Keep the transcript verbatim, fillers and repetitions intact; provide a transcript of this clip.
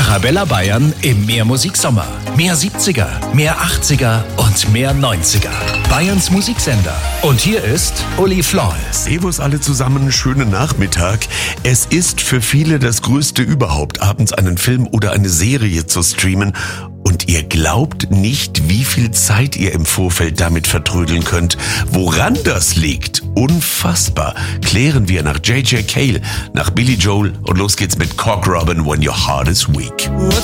Arabella Bayern im Mehrmusiksommer. Mehr siebziger, mehr achtziger und mehr neunziger. Bayerns Musiksender. Und hier ist Uli Floll. Servus alle zusammen, schönen Nachmittag. Es ist für viele das Größte überhaupt, abends einen Film oder eine Serie zu streamen. Und ihr glaubt nicht, wie viel Zeit ihr im Vorfeld damit vertrödeln könnt. Woran das liegt? Unfassbar. Klären wir nach J J Cale, nach Billy Joel und los geht's mit Cock Robin, When Your Heart is Weak.